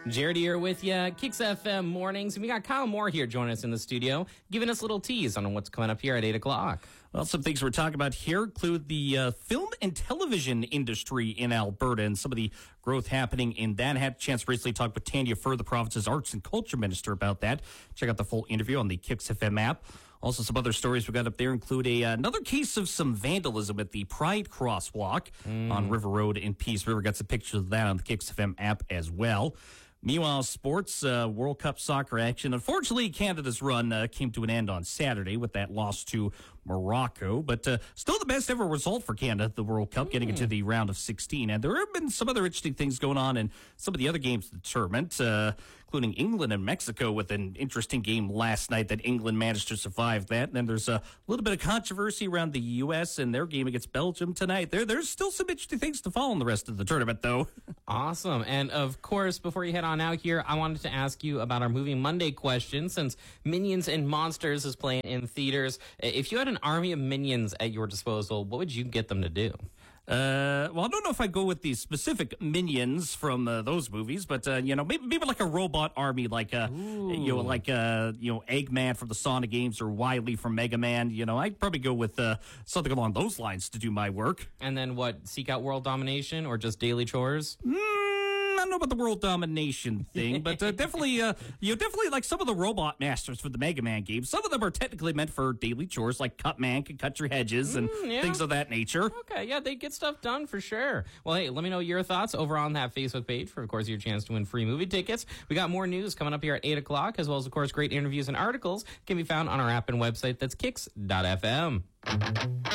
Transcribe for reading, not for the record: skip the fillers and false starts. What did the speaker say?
Jared here with you, Kicks FM Mornings. And we got Kyle Moore here joining us in the studio, giving us a little tease on what's coming up here at 8 o'clock. Well, some things we're talking about here include the film and television industry in Alberta and some of the growth happening in that. I had a chance to recently talk with Tanya Furr, the province's arts and culture minister, about that. Check out the full interview on the Kicks FM app. Also, some other stories we got up there include another case of some vandalism at the Pride Crosswalk on River Road in Peace River. Got some pictures of that on the Kicks FM app as well. Meanwhile, sports, World Cup soccer action. Unfortunately, Canada's run came to an end on Saturday with that loss to Morocco, but still the best ever result for Canada at the World Cup, getting into the round of 16. And there have been some other interesting things going on in some of the other games of the tournament, including England and Mexico with an interesting game last night that England managed to survive that. And then there's a little bit of controversy around the U.S. and their game against Belgium tonight. There's still some interesting things to follow in the rest of the tournament, though. Awesome. And of course, before you head on out here, I wanted to ask you about our Movie Monday question. Since Minions and Monsters is playing in theaters, if you had an army of minions at your disposal, what would you get them to do? Well, I don't know if I go with the specific minions from those movies, but maybe like a robot army, like Eggman from the Sonic games or Wily from Mega Man. I'd probably go with something along those lines to do my work. And then what? Seek out world domination or just daily chores? I don't know about the world domination thing, but definitely like some of the robot masters for the Mega Man games. Some of them are technically meant for daily chores, like Cutman can cut your hedges and things of that nature. Okay, yeah, they get stuff done for sure. Well, hey, let me know your thoughts over on that Facebook page for, of course, your chance to win free movie tickets. We got more news coming up here at 8 o'clock, as well as, of course, great interviews and articles can be found on our app and website. That's kicks.fm.